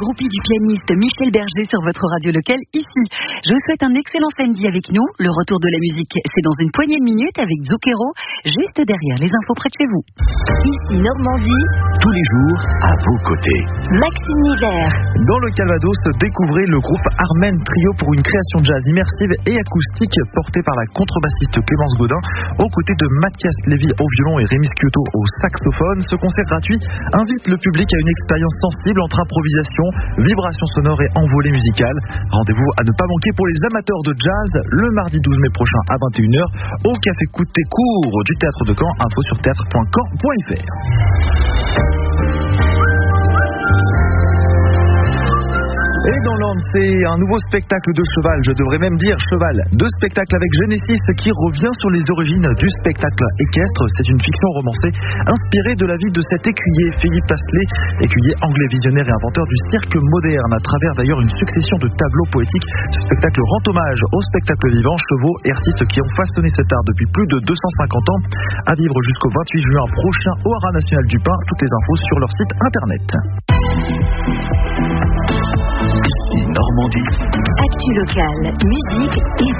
groupie du pianiste Michel Berger sur votre radio locale ici. Je vous souhaite un excellent samedi avec nous. Le retour de la musique, c'est dans une poignée de minutes avec Zucchero, juste derrière les infos près de chez vous. Ici Normandie, tous les jours à vos côtés. Maxime Niver. Dans le Calvados, découvrez le groupe Armen Trio pour une création jazz immersive et acoustique portée par la contrebassiste Clémence Gaudin, aux côtés de Mathias Lévy au violon et Rémi Sciotto au saxophone. Ce concert gratuit invite le public à une expérience sensible entre improvisation, vibration sonore et envolée musicale. Rendez-vous à ne pas manquer pour les amateurs de jazz le mardi 12 mai prochain à 21h au Café Court du Théâtre de Caen. Info sur théâtre.caen.fr. Et dans l'Orne, c'est un nouveau spectacle de cheval, je devrais même dire cheval. Deux spectacles avec Genesis qui revient sur les origines du spectacle équestre. C'est une fiction romancée inspirée de la vie de cet écuyer, Philippe Passelet, écuyer anglais visionnaire et inventeur du cirque moderne, à travers d'ailleurs une succession de tableaux poétiques. Ce spectacle rend hommage aux spectacles vivants, chevaux et artistes qui ont façonné cet art depuis plus de 250 ans. À vivre jusqu'au 28 juin prochain au Haras National du Pin. Toutes les infos sur leur site internet. Normandie. Actu locale, musique et